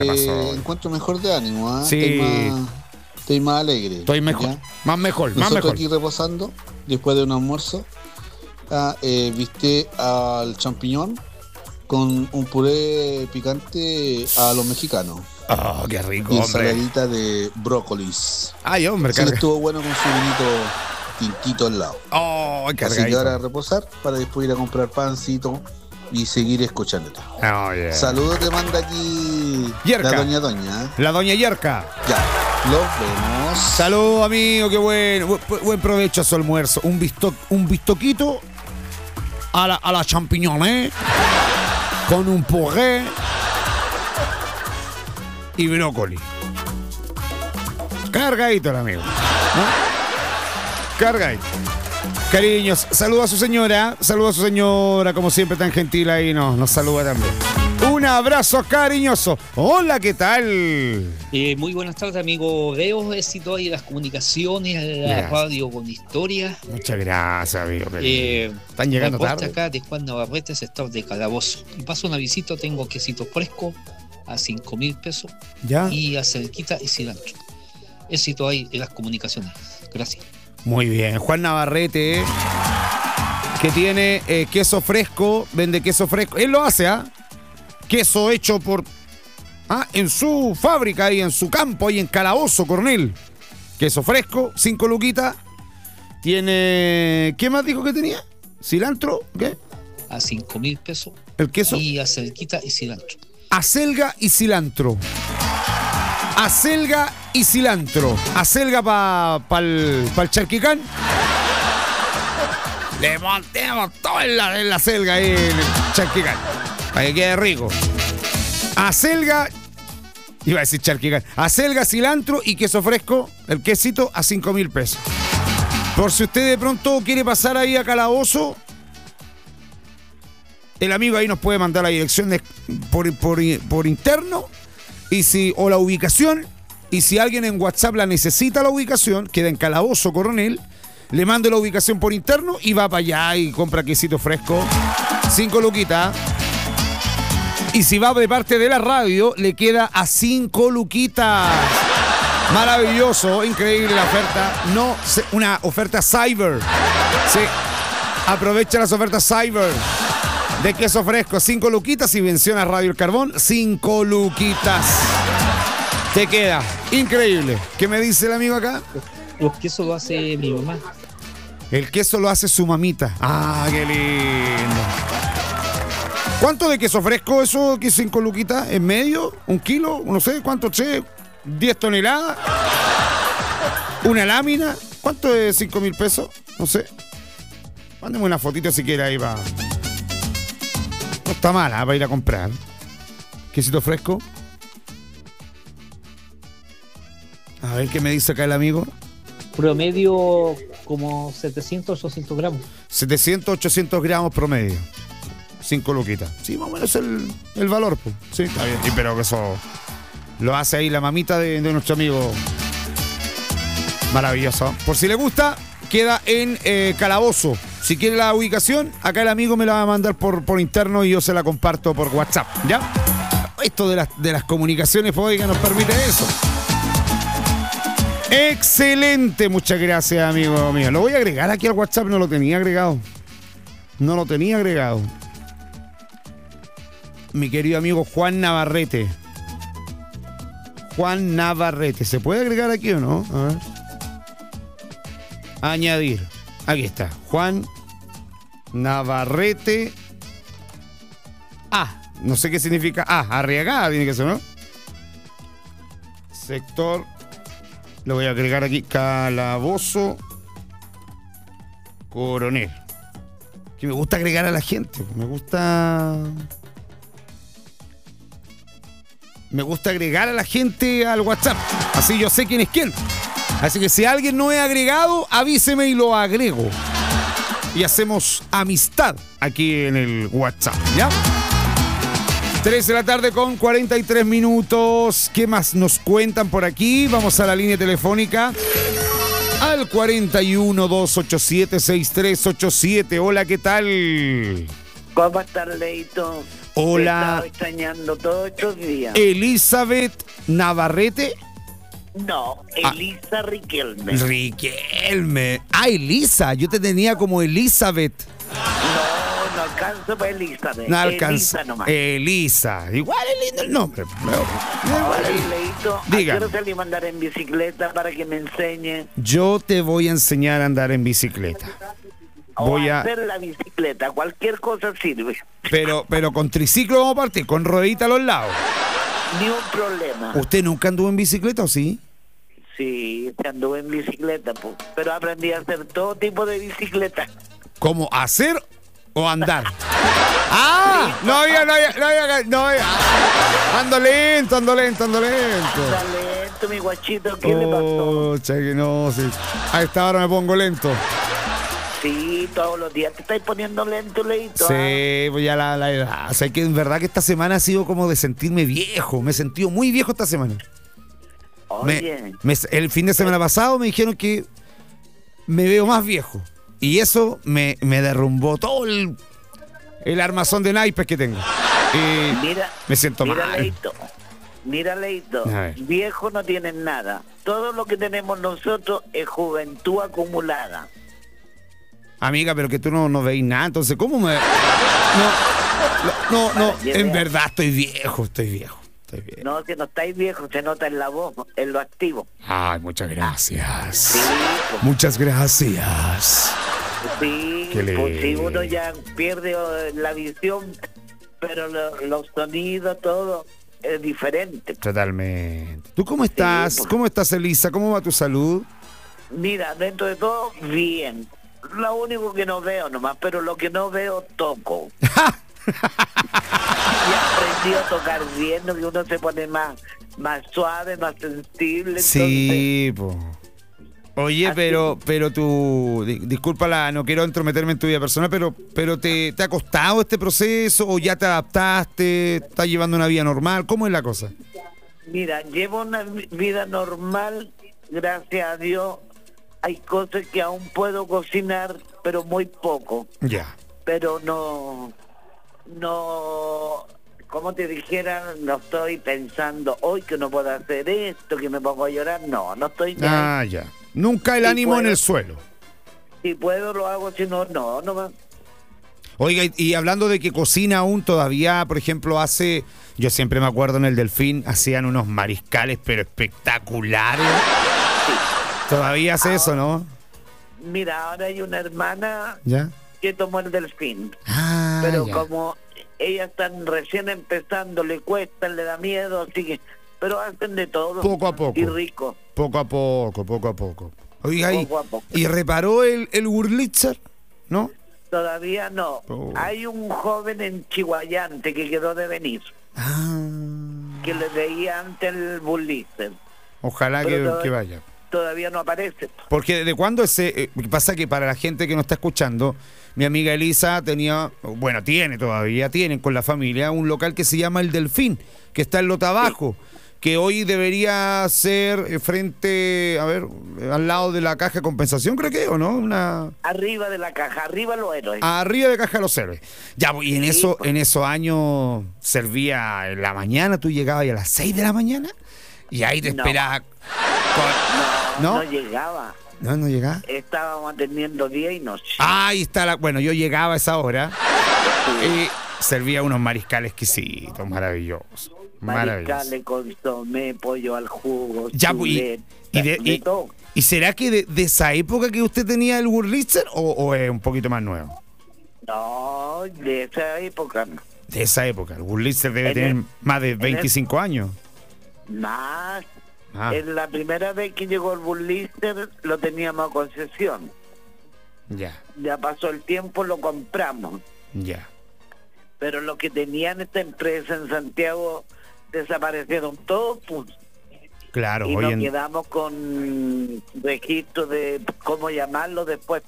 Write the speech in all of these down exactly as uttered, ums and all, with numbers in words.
Eh, encuentro mejor de ánimo, ¿eh? Sí. Estoy más, estoy más alegre. Estoy mejor, ¿ya? más mejor, más Nosotros mejor. aquí reposando, después de un almuerzo, ah, eh, viste al champiñón con un puré picante a los mexicanos. Oh, qué rico, Y hombre. ensaladita de brócolis. Ay, hombre, Así que carga. estuvo bueno con su vinito tintito al lado. Oh, Así que cargadito. ahora a reposar para después ir a comprar pancito y seguir escuchándote. Oh, yeah. Saludos te manda aquí Yerka. la doña Doña. ¿eh? La doña Yerka. Ya, los vemos. Saludos, amigo, qué bueno. Bu- buen provecho a su almuerzo. Un bisto, un bistoquito a la, a la champiñón, ¿eh? Con un puré y brócoli. Cargadito el amigo, ¿no? Cargadito. Cariños, saluda a su señora, saluda a su señora, como siempre tan gentil ahí nos, nos saluda también. Un abrazo cariñoso. Hola, ¿qué tal? Eh, muy buenas tardes, amigo. Veo éxito ahí en las comunicaciones, en la Gracias. radio con historia. Muchas gracias, amigo. Eh, Están llegando reporte tarde. acá de Juan Navarrete, sector de Calabozo. Y paso una visita, tengo quesito fresco a cinco mil pesos ¿Ya? y acelquita y cilantro. Éxito ahí en las comunicaciones. Gracias. Muy bien. Juan Navarrete, ¿eh? Que tiene eh, queso fresco, vende queso fresco. Él lo hace, ¿ah? Queso hecho por... Ah, en su fábrica, ahí en su campo, ahí en Calabozo, Coronel. Queso fresco, cinco luquitas. Tiene... ¿Qué más dijo que tenía? ¿Cilantro? ¿Qué? A cinco mil pesos ¿El queso? y acelquita y cilantro. Acelga y cilantro. Acelga y cilantro. Acelga para pa el pa charquicán. Le montemos todo en la, en la selga ahí, en el charquicán. Para que quede rico. Acelga. Iba a decir charquicán. Acelga, cilantro y queso fresco. El quesito a cinco mil pesos. Por si usted de pronto quiere pasar ahí a Calabozo, el amigo ahí nos puede mandar la dirección de, por, por, por interno y si, o la ubicación. Y si alguien en WhatsApp la necesita la ubicación, queda en Calabozo, Coronel, le mando la ubicación por interno y va para allá y compra quesito fresco. Cinco luquitas. Y si va de parte de la radio, le queda a cinco luquitas. Maravilloso, increíble la oferta. No, una oferta cyber. Sí, aprovecha las ofertas cyber. De queso fresco, cinco luquitas y menciona Radio El Carbón, cinco luquitas. Te queda. Increíble. ¿Qué me dice el amigo acá? Los quesos lo hace mi mamá. El queso lo hace su mamita. Ah, qué lindo. ¿Cuánto de queso fresco eso? ¿Qué cinco luquitas? ¿En medio? ¿Un kilo? No sé, ¿cuánto, che? ¿diez toneladas? ¿Una lámina? ¿Cuánto es cinco mil pesos? No sé. Mándeme una fotito si quiere ahí va. No está mala para ir a comprar. Quesito fresco. A ver qué me dice acá el amigo. Promedio como setecientos, ochocientos gramos. setecientos, ochocientos gramos promedio. cinco luquitas. Sí, más o menos el, el valor. Pues. Sí, está bien. Y pero que eso lo hace ahí la mamita de, de nuestro amigo. Maravilloso. Por si le gusta, queda en eh, Calabozo. Si quiere la ubicación, acá el amigo me la va a mandar por, por interno y yo se la comparto por WhatsApp. ¿Ya? Esto de las, de las comunicaciones, pues, oiga, nos permite eso. Excelente, muchas gracias, amigo mío. Lo voy a agregar aquí al WhatsApp, no lo tenía agregado. No lo tenía agregado. Mi querido amigo Juan Navarrete. Juan Navarrete. ¿Se puede agregar aquí o no? A ver. Añadir. Aquí está. Juan Navarrete. Ah, no sé qué significa. Ah, Arriagada tiene que ser, ¿no? Sector. Lo voy a agregar aquí. Calabozo Coronel. Que me gusta agregar a la gente. Me gusta. Me gusta agregar a la gente al WhatsApp. Así yo sé quién es quién. Así que si alguien no es agregado, avíseme y lo agrego. Y hacemos amistad aquí en el WhatsApp, ¿ya? tres de la tarde con cuarenta y tres minutos. ¿Qué más nos cuentan por aquí? Vamos a la línea telefónica al cuarenta y uno, doscientos ochenta y siete, sesenta y tres ochenta y siete. Hola, ¿qué tal? ¿Cómo estás, Leito? Hola. Te estaba extrañando todos estos días. Elizabeth Navarrete. No, Elisa Riquelme. Riquelme. Ah, Elisa. Yo te tenía como Elizabeth. No, no alcanzo para Elizabeth. No alcanza. Elisa nomás. Elisa. Igual es lindo el nombre. Oye, Leito, Diga. quiero salir a andar en bicicleta para que me enseñe. Yo te voy a enseñar a andar en bicicleta. Voy o a. hacer la bicicleta, cualquier cosa sirve. Pero, pero con triciclo vamos a partir, con ruedita a los lados. Ni un problema. ¿Usted nunca anduvo en bicicleta o sí? Sí, anduve en bicicleta, pues, pero aprendí a hacer todo tipo de bicicleta. ¿Cómo hacer o andar? ¡Ah! No había, no había, no había, no había. Ando lento, ando lento, ando lento. Anda lento, mi guachito, ¿qué le pasó? Oh, che, no, sí. A esta hora me pongo lento. Sí, todos los días te estáis poniendo lento, Leito. Sí, pues ya la, la edad. O sea, que en verdad que esta semana ha sido como de sentirme viejo. Me he sentido muy viejo esta semana. Oye. Me, me, el fin de semana pasado me dijeron que me veo más viejo. Y eso me, me derrumbó todo el, el armazón de naipes que tengo. Y mira, me siento mira, mal. Leito. Mira, Leito. A ver. Viejo no tienen nada. Todo lo que tenemos nosotros es juventud acumulada. Amiga, pero que tú no, no veis nada, entonces, ¿cómo me...? No, no, no, no, en verdad estoy viejo, estoy viejo, estoy viejo. No, si no estáis viejos, se nota en la voz, en lo activo. Ay, muchas gracias. Sí, pues, Muchas gracias. sí, Qué le- pues si uno ya pierde eh, la visión, pero lo- los sonidos, todo es diferente. Totalmente. ¿Tú cómo estás? pues. ¿Cómo estás, Elisa? ¿Cómo va tu salud? Mira, dentro de todo, bien. Lo único que no veo nomás, pero lo que no veo, toco. Y aprendí a tocar bien, ¿no? Que uno se pone más, más suave, más sensible. Sí, po. Oye, Así- pero, pero tú, di- discúlpala, no quiero entrometerme en tu vida personal, pero, pero te, ¿te ha costado este proceso o ya te adaptaste? ¿Estás llevando una vida normal? ¿Cómo es la cosa? Entonces, mira, llevo una vi- vida normal, gracias a Dios. Hay cosas que aún puedo cocinar, pero muy poco. Ya. Pero no, no, como te dijera, no estoy pensando hoy que no puedo hacer esto, que me pongo a llorar. No, no estoy ya. Ah, ya. Nunca el Sí, ánimo en puedo. el suelo. Si puedo lo hago, si no, no, no más. Oiga, y, y hablando de que cocina aún todavía, por ejemplo, hace, yo siempre me acuerdo en el Delfín, hacían unos mariscales, pero espectaculares. Todavía hace eso, ¿no? Mira, ahora hay una hermana ¿Ya? que tomó el Delfín, Ah, pero ya. como ellas están recién empezando, le cuesta, le da miedo, así que, pero hacen de todo. Poco a poco. Y rico. Poco a poco, poco a poco. Oiga, y, Poco a poco. y reparó el, el Wurlitzer, ¿no? Todavía no. Oh. Hay un joven en Chihuayante que quedó de venir, Ah, que le veía antes el Bullister. ojalá que, Pero todo- que vaya. Todavía no aparece. Porque ¿desde cuándo ese...? Eh, pasa que para la gente que no está escuchando, mi amiga Elisa tenía, bueno, tiene todavía, tienen con la familia un local que se llama El Delfín, que está en Lota Abajo, que hoy debería ser eh, frente, a ver, eh, al lado de la caja de compensación, creo que, ¿o no? Una... Arriba de la caja, arriba los héroes. Arriba de Caja de los Héroes. Ya, pues, y en, Sí, eso, pues. en esos años servía en la mañana, tú llegabas ahí a las seis de la mañana y ahí te No. esperaba... con- no, ¿no? no llegaba. No, no llegaba. Estábamos atendiendo día y noche. Ahí está la. Bueno, yo llegaba a esa hora y servía unos mariscales exquisitos, maravillosos. Maravillosos. Mariscales, consomé, pollo al jugo, Ya, pues, y, chuleta, y de- de y- todo. ¿y será que de, de esa época que usted tenía el Wurlitzer o, o es un poquito más nuevo? No, de esa época, no. De esa época. El Wurlitzer debe En tener el- más de el- veinticinco años. Más. Ah, En la primera vez que llegó el Bullister lo teníamos a concesión. ya, Ya pasó el tiempo, lo compramos. ya. Pero los que tenían esta empresa en Santiago desaparecieron todos, pues, Claro, y hoy nos en, quedamos con registro de cómo llamarlo después.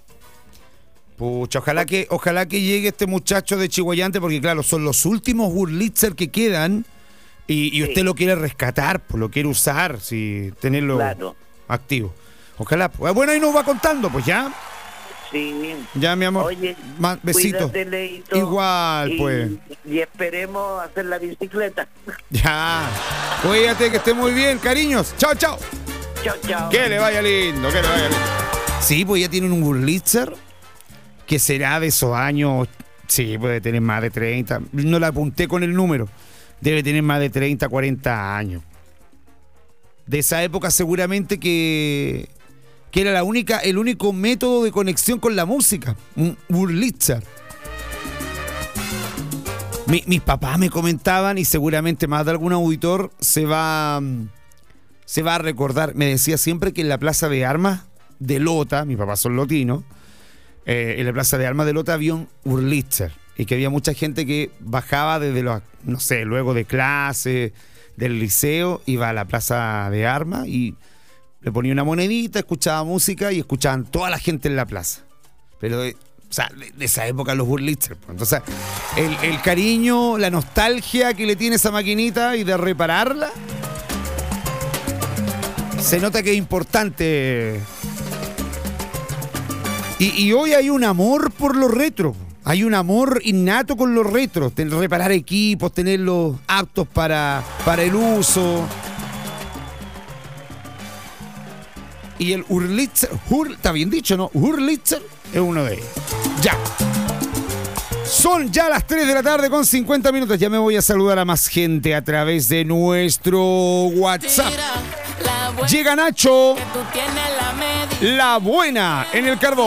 pucha, ojalá que, ojalá que llegue este muchacho de Chihuayante, porque claro, son los últimos Wurlitzer que quedan y, y usted Sí. lo quiere rescatar, pues lo quiere usar, si tenerlo Claro. activo. Ojalá. Pues, bueno, ahí nos va contando, pues ya. sí. Ya, mi amor. Oye, Ma- besito. cuídate, Leito, Igual, y, pues. Y esperemos hacer la bicicleta. Ya. Cuídate, que esté muy bien, cariños. Chao, chao. Chao, chao. Que le vaya lindo, que le vaya lindo. Sí, pues ya tienen un Wurlitzer que será de esos años. Sí, puede tener más de treinta. No la apunté con el número. Debe tener más de treinta, cuarenta años. De esa época seguramente que, que era la única, el único método de conexión con la música. Un Wurlitzer. Mi, mis papás me comentaban, y seguramente más de algún auditor se va, se va a recordar. Me decía siempre que en la Plaza de Armas de Lota, mis papás son lotinos, eh, en la Plaza de Armas de Lota había un Wurlitzer. Y que había mucha gente que bajaba desde los, no sé, luego de clase, del liceo, iba a la Plaza de Armas y le ponía una monedita, escuchaba música y escuchaban toda la gente en la plaza. Pero de, o sea, de, de esa época los Wurlitzer. Entonces, el, el cariño, la nostalgia que le tiene esa maquinita y de repararla, se nota que es importante. Y, y hoy hay un amor por los retro. Hay un amor innato con los retros, tener, reparar equipos, tenerlos aptos para, para el uso. Y el Wurlitzer, Hur, está bien dicho, ¿no? Wurlitzer es uno de ellos. Ya. Son ya las tres de la tarde con cincuenta minutos. Ya me voy a saludar a más gente a través de nuestro WhatsApp. Llega Nacho, la buena en el carbón.